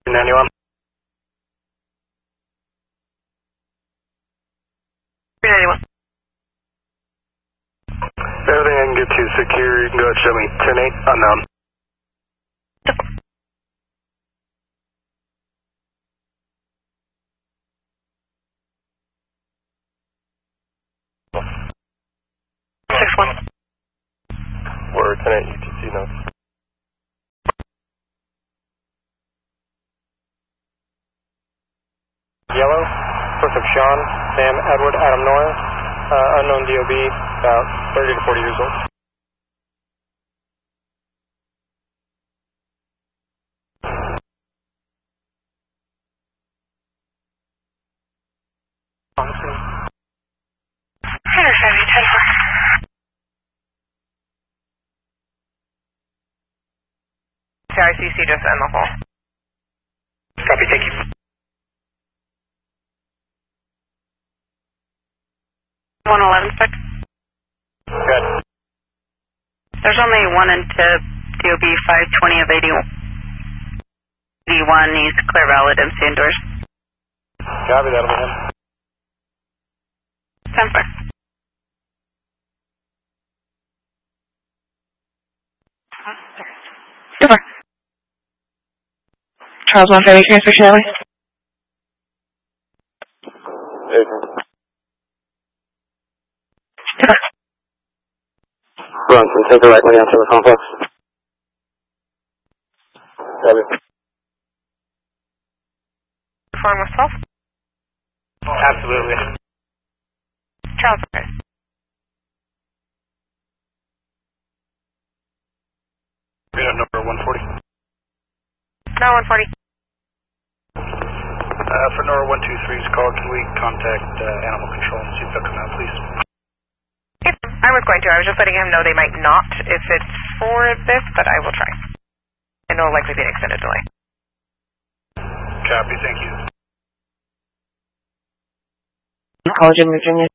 91. 391. Everything I can get to secure, you can go ahead and show me 10-8, unknown. 6-1. We're 10-8 UTC notes. Yellow, source of Sean, Sam, Edward, Adam, Nora, unknown DOB, about 30 to 40 years old. ICC just in the hole. Copy, thank you. One 11-6. Good. There's only one into DOB 520 of 81. He's clear valid MC indoors. Copy, that'll be him. 10-4. Super. Charles 158, transfer Shelley. Bronson, take directly onto the complex. Copy. Perform with 12. Absolutely. Charles, okay. Number 140. No, 140. For Nora 123's call, can we contact Animal Control and see if they'll come out, please? Yep, I was going to. I was just letting him know they might not if it's for this, but I will try. And it'll likely be an extended delay. Copy, thank you. College in Virginia.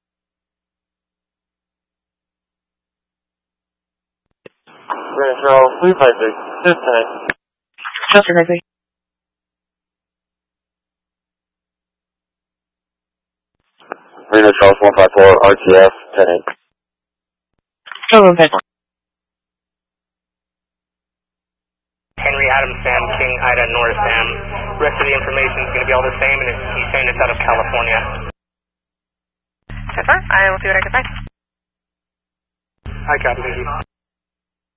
Charles 356, this time. Just correctly. Reno Charles 154, RTF 10-8. Still room 10. Henry Adam Sam, King Ida North Sam. Rest of the information is going to be all the same, and he's saying it's out of California. So far, I will see what I can find. Hi, copy, thank you.